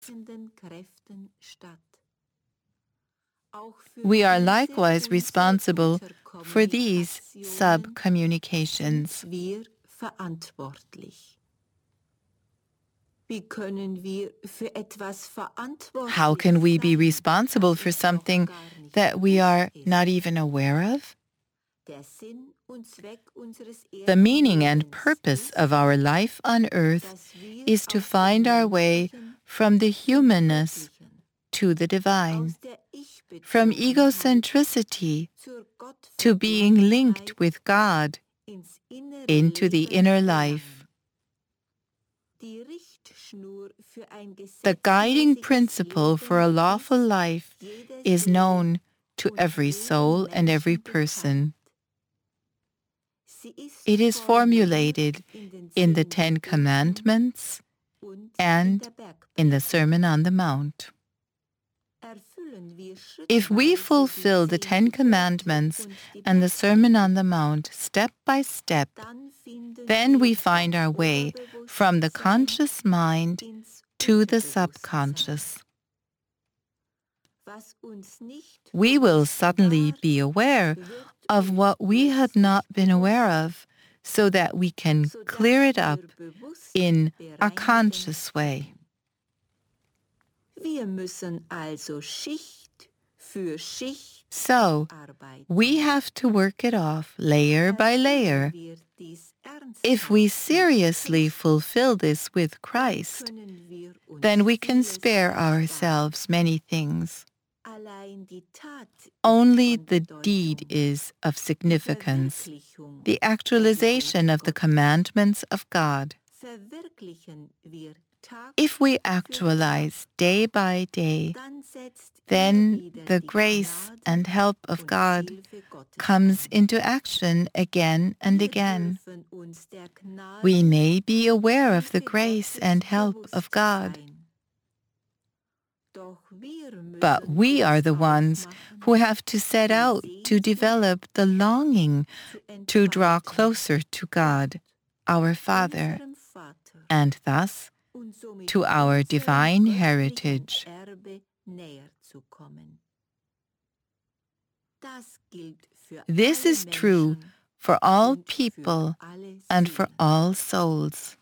We are likewise responsible for these sub-communications. How can we be responsible for something that we are not even aware of? The meaning and purpose of our life on earth is to find our way from the humanness to the divine, from egocentricity to being linked with God into the inner life. The guiding principle for a lawful life is known to every soul and every person. It is formulated in the Ten Commandments and in the Sermon on the Mount. If we fulfill the Ten Commandments and the Sermon on the Mount step by step, then we find our way from the conscious mind to the subconscious. We will suddenly be aware of what we had not been aware of, so that we can clear it up in a conscious way. So, we have to work it off layer by layer. If we seriously fulfill this with Christ, then we can spare ourselves many things. Only the deed is of significance, the actualization of the commandments of God. If we actualize day by day, then the grace and help of God comes into action again and again. We may be aware of the grace and help of God, but we are the ones who have to set out to develop the longing to draw closer to God, our Father, and thus to our divine heritage. This is true for all people and for all souls.